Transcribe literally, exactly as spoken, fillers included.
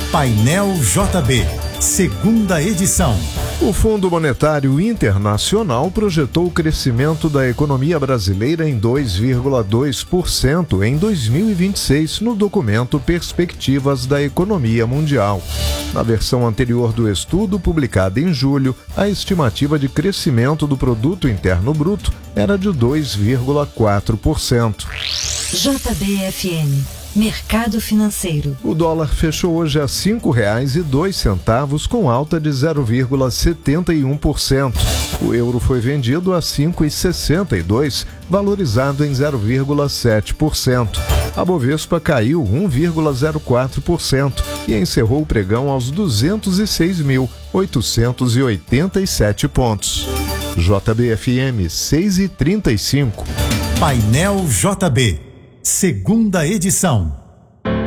Painel J B, segunda edição. O Fundo Monetário Internacional projetou o crescimento da economia brasileira em dois vírgula dois por cento em dois mil e vinte e seis no documento Perspectivas da Economia Mundial. Na versão anterior do estudo, publicada em julho, a estimativa de crescimento do Produto Interno Bruto era de dois vírgula quatro por cento. J B F M, Mercado Financeiro. O dólar fechou hoje a cinco reais e dois centavos, com alta de zero vírgula setenta e um por cento. O euro foi vendido a cinco reais e sessenta e dois centavos, valorizado em zero vírgula sete por cento. A Bovespa caiu um vírgula zero quatro por cento e encerrou o pregão aos duzentos e seis mil, oitocentos e oitenta e sete pontos. J B F M seis e trinta e cinco. Painel J B, segunda edição.